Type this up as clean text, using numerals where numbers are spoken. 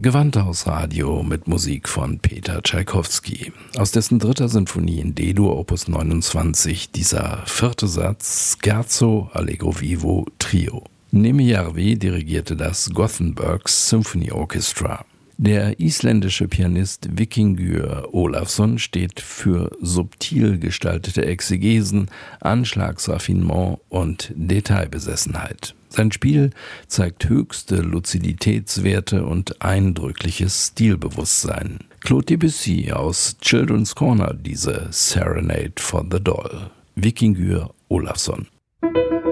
Gewandhausradio mit Musik von Peter Tschaikowski. Aus dessen dritter Sinfonie in D-Dur Opus 29 dieser vierte Satz Scherzo Allegro Vivo Trio. Nemi Järvi dirigierte das Gothenburg Symphony Orchestra. Der isländische Pianist Víkingur Ólafsson steht für subtil gestaltete Exegesen, Anschlagsraffinement und Detailbesessenheit. Sein Spiel zeigt höchste Luziditätswerte und eindrückliches Stilbewusstsein. Claude Debussy aus Children's Corner, diese Serenade for the Doll. Víkingur Ólafsson.